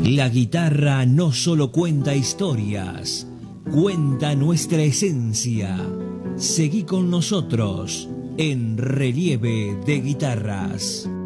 La guitarra no solo cuenta historias, cuenta nuestra esencia. Seguí con nosotros en Relieve de Guitarras.